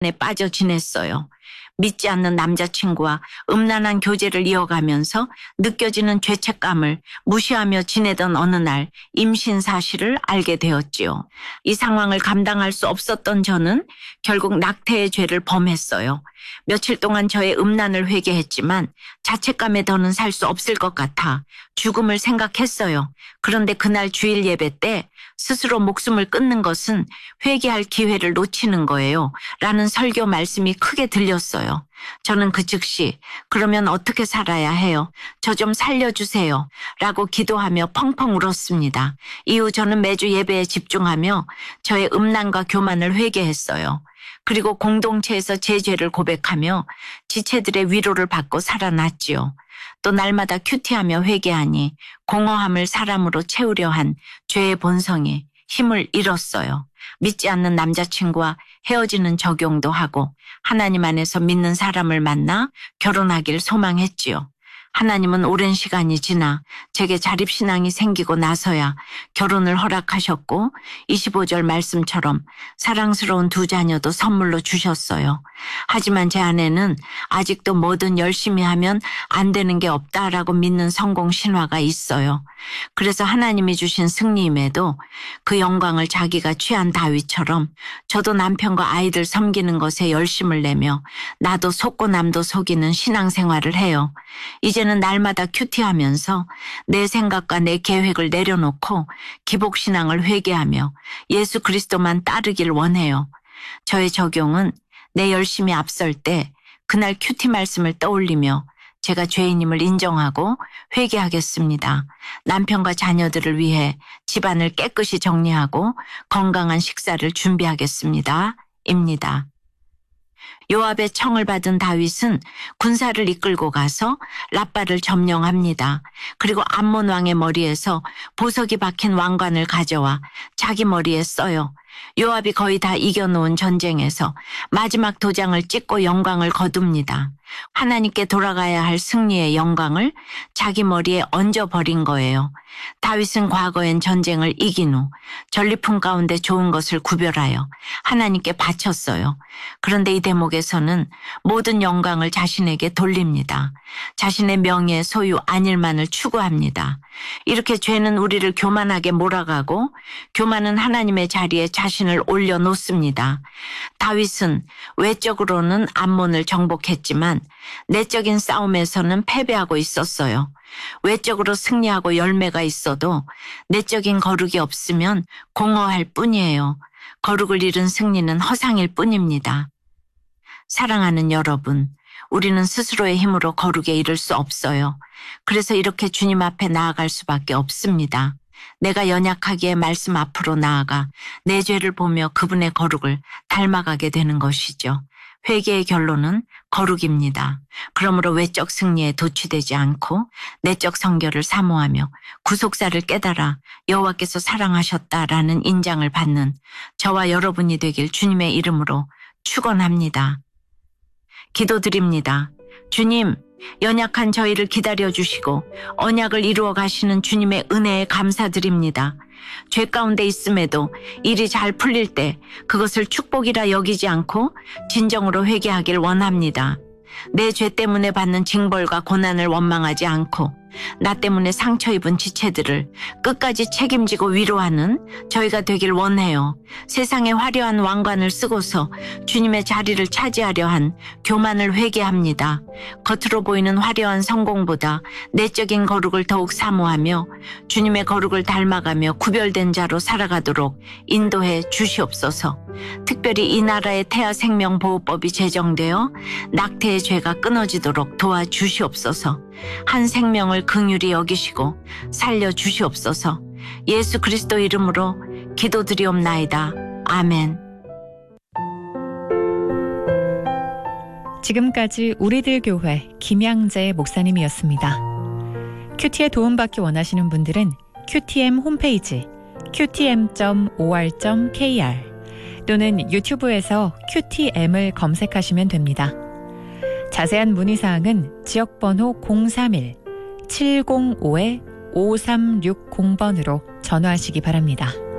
빠져 지냈어요. 믿지 않는 남자친구와 음란한 교제를 이어가면서 느껴지는 죄책감을 무시하며 지내던 어느 날 임신 사실을 알게 되었지요. 이 상황을 감당할 수 없었던 저는 결국 낙태의 죄를 범했어요. 며칠 동안 저의 음란을 회개했지만 자책감에 더는 살 수 없을 것 같아 죽음을 생각했어요. 그런데 그날 주일 예배 때 스스로 목숨을 끊는 것은 회개할 기회를 놓치는 거예요. 라는 설교 말씀이 크게 들렸어요. 저는 그 즉시 그러면 어떻게 살아야 해요? 저 좀 살려주세요. 라고 기도하며 펑펑 울었습니다. 이후 저는 매주 예배에 집중하며 저의 음란과 교만을 회개했어요. 그리고 공동체에서 제 죄를 고백하며 지체들의 위로를 받고 살아났지요. 또 날마다 큐티하며 회개하니 공허함을 사람으로 채우려 한 죄의 본성이 힘을 잃었어요. 믿지 않는 남자친구와 헤어지는 적용도 하고 하나님 안에서 믿는 사람을 만나 결혼하길 소망했지요. 하나님은 오랜 시간이 지나 제게 자립신앙이 생기고 나서야 결혼을 허락하셨고 25절 말씀처럼 사랑스러운 두 자녀도 선물로 주셨어요. 하지만 제 아내는 아직도 뭐든 열심히 하면 안 되는 게 없다라고 믿는 성공 신화가 있어요. 그래서 하나님이 주신 승리임에도 그 영광을 자기가 취한 다윗처럼 저도 남편과 아이들 섬기는 것에 열심을 내며 나도 속고 남도 속이는 신앙생활을 해요. 이제는 날마다 큐티하면서 내 생각과 내 계획을 내려놓고 기복신앙을 회개하며 예수 그리스도만 따르길 원해요. 저의 적용은 내 열심히 앞설 때 그날 큐티 말씀을 떠올리며 제가 죄인임을 인정하고 회개하겠습니다. 남편과 자녀들을 위해 집안을 깨끗이 정리하고 건강한 식사를 준비하겠습니다. 입니다. 요압의 청을 받은 다윗은 군사를 이끌고 가서 랍바를 점령합니다. 그리고 암몬 왕의 머리에서 보석이 박힌 왕관을 가져와 자기 머리에 써요. 요압이 거의 다 이겨놓은 전쟁에서 마지막 도장을 찍고 영광을 거둡니다. 하나님께 돌아가야 할 승리의 영광을 자기 머리에 얹어버린 거예요. 다윗은 과거엔 전쟁을 이긴 후 전리품 가운데 좋은 것을 구별하여 하나님께 바쳤어요. 그런데 이 대목에서는 모든 영광을 자신에게 돌립니다. 자신의 명예, 소유, 안일만을 추구합니다. 이렇게 죄는 우리를 교만하게 몰아가고 교만은 하나님의 자리에 자신을 올려놓습니다. 다윗은 외적으로는 암몬을 정복했지만 내적인 싸움에서는 패배하고 있었어요. 외적으로 승리하고 열매가 있어도 내적인 거룩이 없으면 공허할 뿐이에요. 거룩을 잃은 승리는 허상일 뿐입니다. 사랑하는 여러분, 우리는 스스로의 힘으로 거룩에 이를 수 없어요. 그래서 이렇게 주님 앞에 나아갈 수밖에 없습니다. 내가 연약하기에 말씀 앞으로 나아가 내 죄를 보며 그분의 거룩을 닮아가게 되는 것이죠. 회개의 결론은 거룩입니다. 그러므로 외적 승리에 도취되지 않고 내적 성결을 사모하며 구속사를 깨달아 여호와께서 사랑하셨다라는 인장을 받는 저와 여러분이 되길 주님의 이름으로 축원합니다. 기도드립니다. 주님, 연약한 저희를 기다려주시고 언약을 이루어 가시는 주님의 은혜에 감사드립니다. 죄 가운데 있음에도 일이 잘 풀릴 때 그것을 축복이라 여기지 않고 진정으로 회개하길 원합니다. 내 죄 때문에 받는 징벌과 고난을 원망하지 않고 나 때문에 상처 입은 지체들을 끝까지 책임지고 위로하는 저희가 되길 원해요. 세상의 화려한 왕관을 쓰고서 주님의 자리를 차지하려 한 교만을 회개합니다. 겉으로 보이는 화려한 성공보다 내적인 거룩을 더욱 사모하며 주님의 거룩을 닮아가며 구별된 자로 살아가도록 인도해 주시옵소서. 특별히 이 나라의 태아생명보호법이 제정되어 낙태의 죄가 끊어지도록 도와주시옵소서. 한 생명을 긍휼히 여기시고 살려주시옵소서. 예수 그리스도 이름으로 기도드리옵나이다. 아멘. 지금까지 우리들 교회 김양재 목사님이었습니다. 큐티에 도움받기 원하시는 분들은 QTM 홈페이지 qtm.or.kr 또는 유튜브에서 QTM을 검색하시면 됩니다. 자세한 문의사항은 지역번호 031-705-5360번으로 전화하시기 바랍니다.